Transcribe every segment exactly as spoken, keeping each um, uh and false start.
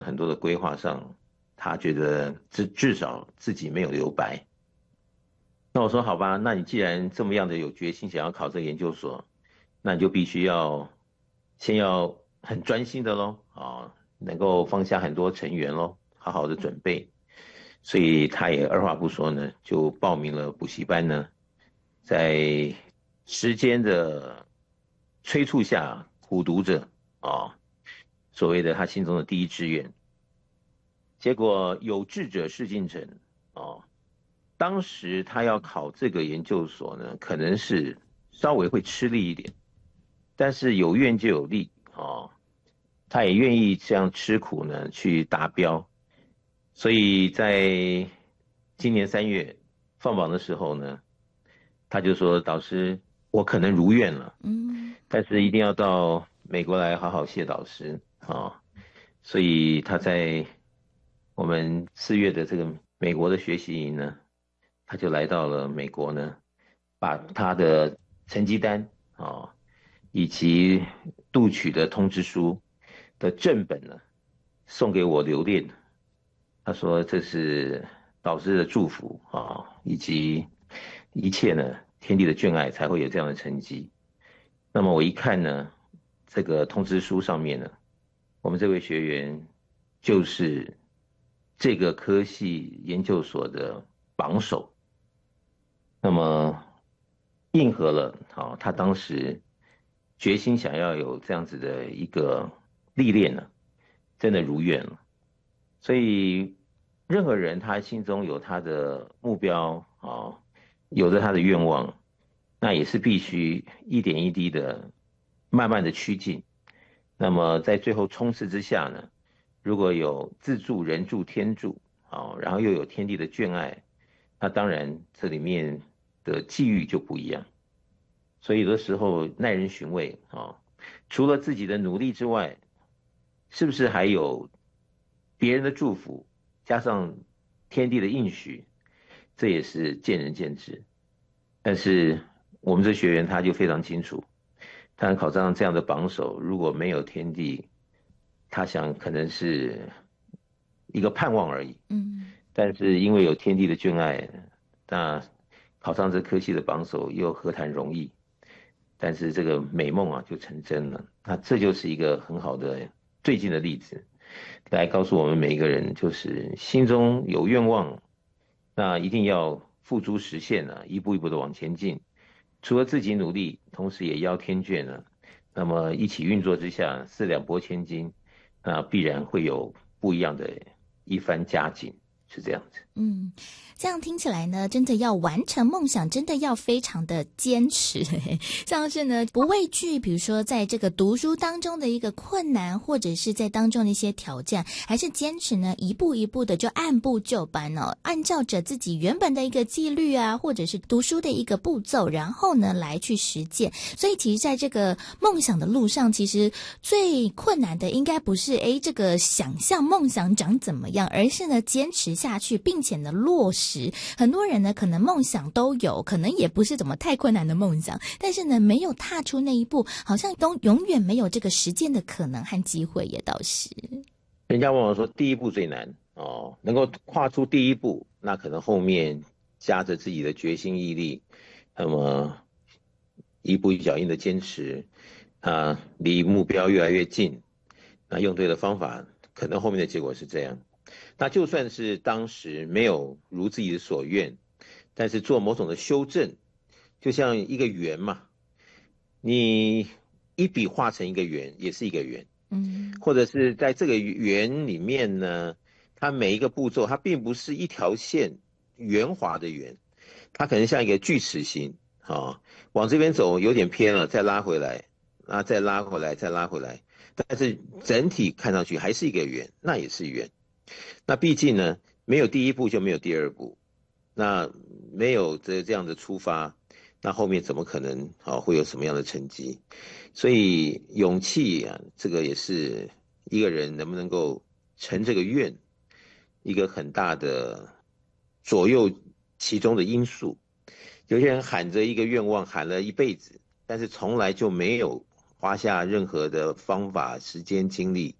很多的规划上，他觉得至至少自己没有留白。那我说好吧，那你既然这么样的有决心想要考这个研究所，那你就必须要先要很专心的咯，啊，能够放下很多成员咯，好好的准备。所以他也二话不说呢，就报名了补习班呢，在时间的催促下苦读着啊，所谓的他心中的第一志愿。结果有志者事竟成啊，当时他要考这个研究所呢，可能是稍微会吃力一点，但是有愿就有力啊，他也愿意这样吃苦呢去达标。所以在今年三月放榜的时候呢，他就说：“导师，我可能如愿了， 嗯但是一定要到美国来好好谢导师啊。”所以他在我们四月的这个美国的学习营呢，他就来到了美国呢，把他的成绩单啊，以及录取的通知书的正本呢，送给我留恋。他说这是导师的祝福啊，以及一切呢天地的眷爱才会有这样的成绩。那么我一看呢，这个通知书上面呢，我们这位学员就是这个科系研究所的榜首，那么应和了啊，他当时决心想要有这样子的一个历练呢，真的如愿了。所以任何人他心中有他的目标啊，有着他的愿望，那也是必须一点一滴的慢慢的趋近。那么在最后冲刺之下呢，如果有自助、人助、天助啊，然后又有天地的眷爱，那当然这里面的际遇就不一样。所以有的时候耐人寻味啊，除了自己的努力之外，是不是还有别人的祝福，加上天地的应许，这也是见仁见智。但是我们这学员他就非常清楚，他考上这样的榜首，如果没有天地，他想可能是一个盼望而已。 嗯。 但是因为有天地的眷爱，那考上这科系的榜首又何谈容易？但是这个美梦啊就成真了。那这就是一个很好的最近的例子，来告诉我们每一个人，就是心中有愿望，那一定要付诸实现啊，一步一步的往前进。除了自己努力，同时也邀天眷呢，那么一起运作之下，四两拨千斤，那必然会有不一样的一番佳景，是这样子。 嗯，这样听起来呢，真的要完成梦想，真的要非常的坚持。像是呢，不畏惧，比如说在这个读书当中的一个困难，或者是在当中的一些挑战，还是坚持呢，一步一步的就按部就班哦，按照着自己原本的一个纪律啊，或者是读书的一个步骤，然后呢来去实践。所以其实在这个梦想的路上，其实最困难的应该不是诶这个想象梦想长怎么样，而是呢坚持下去，并且呢落实。很多人呢可能梦想都有，可能也不是怎么太困难的梦想，但是呢没有踏出那一步，好像都永远没有这个实践的可能和机会，也倒是。 人家往往说第一步最难哦，能够跨出第一步，那可能后面夹着自己的决心毅力，那么一步一脚印的坚持啊，离目标越来越近。那用对了方法，可能后面的结果是这样。那就算是当时没有如自己的所愿，但是做某种的修正，就像一个圆嘛，你一笔画成一个圆，也是一个圆。 嗯或者是在这个圆里面呢，它每一个步骤，它并不是一条线圆滑的圆，它可能像一个锯齿形啊、哦，往这边走有点偏了，再拉回来，啊，再拉回来，再拉回来，但是整体看上去还是一个圆，那也是圆。那毕竟呢，没有第一步就没有第二步，那没有这这样的出发，那后面怎么可能啊、哦、会有什么样的成绩？所以勇气啊，这个也是一个人能不能够成这个愿，一个很大的左右其中的因素。有些人喊着一个愿望喊了一辈子，但是从来就没有花下任何的方法、时间、精力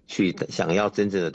去想要真正的